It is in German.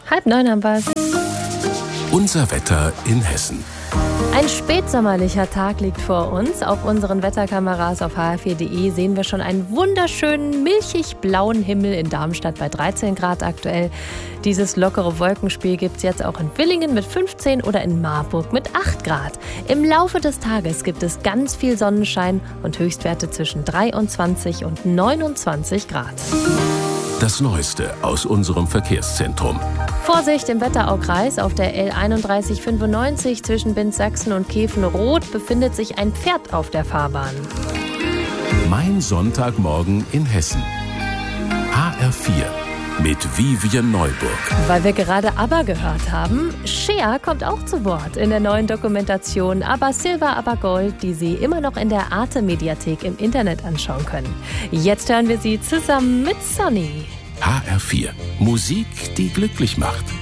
8:30 haben wir's. Unser Wetter in Hessen. Ein spätsommerlicher Tag liegt vor uns. Auf unseren Wetterkameras auf hr4.de sehen wir schon einen wunderschönen, milchig-blauen Himmel in Darmstadt bei 13 Grad aktuell. Dieses lockere Wolkenspiel gibt es jetzt auch in Villingen mit 15 oder in Marburg mit 8 Grad. Im Laufe des Tages gibt es ganz viel Sonnenschein und Höchstwerte zwischen 23 und 29 Grad. Das Neueste aus unserem Verkehrszentrum. Vorsicht im Wetteraukreis. Auf der L3195 zwischen Binz-Sachsen und Kefenrot befindet sich ein Pferd auf der Fahrbahn. Mein Sonntagmorgen in Hessen. HR4 mit Vivian Neuburg. Weil wir gerade ABBA gehört haben, Cher kommt auch zu Wort in der neuen Dokumentation ABBA Silber, ABBA Gold, die Sie immer noch in der Arte-Mediathek im Internet anschauen können. Jetzt hören wir sie zusammen mit Sonny. HR4. Musik, die glücklich macht.